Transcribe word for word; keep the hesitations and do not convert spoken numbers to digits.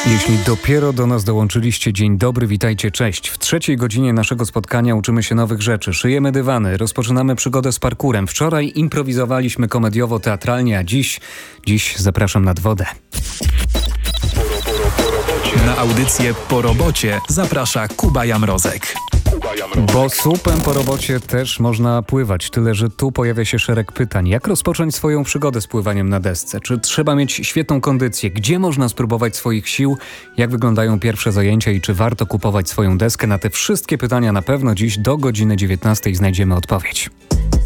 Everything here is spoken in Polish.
Jeśli dopiero do nas dołączyliście, dzień dobry, witajcie, cześć. W trzeciej godzinie naszego spotkania uczymy się nowych rzeczy, szyjemy dywany, rozpoczynamy przygodę z parkurem. Wczoraj improwizowaliśmy komediowo-teatralnie, a dziś, dziś zapraszam nad wodę. Na audycję Po robocie zaprasza Kuba Jamrozek. Bo słupem po robocie też można pływać, tyle że tu pojawia się szereg pytań. Jak rozpocząć swoją przygodę z pływaniem na desce? Czy trzeba mieć świetną kondycję? Gdzie można spróbować swoich sił? Jak wyglądają pierwsze zajęcia i czy warto kupować swoją deskę? Na te wszystkie pytania na pewno dziś do godziny dziewiętnastej znajdziemy odpowiedź.